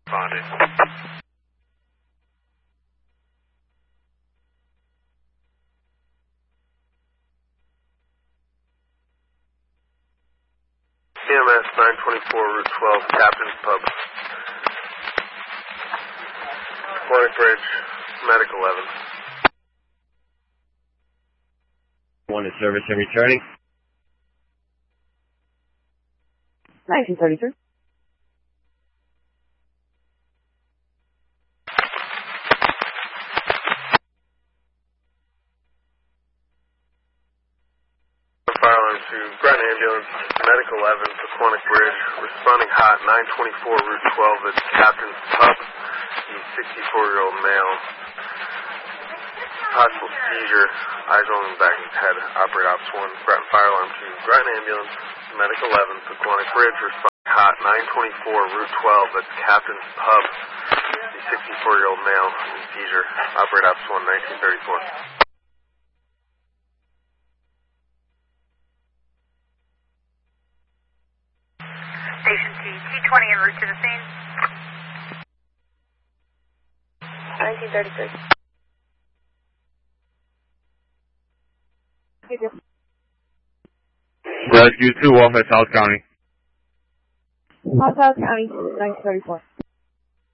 Responded. CMS 924 Route 12, Captain's Pub. Morning Bridge, Medic 11. One to service and returning. 1933. Fire alarm to Ground Ambulance, Medic 11, Paquonic Bridge, responding hot, 924 Route 12, that's Captain's Pub, the 64-year-old male. Possible seizure, eyes only back of his head, operate ops 1. Ground fire alarm to Ground Ambulance, Medic 11, Paquonic Bridge, responding hot, 924 Route 12, that's Captain's Pub, the 64-year-old male, seizure, operate ops 1, 1934. Station T20 en route to the scene. 1933. Rescue 2, South County. South County, 1934.